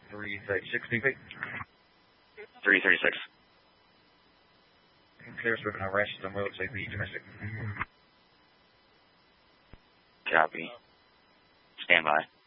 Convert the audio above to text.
336 DP. 336. Clear swift and arrest and we'll take the domestic. Copy. Stand by.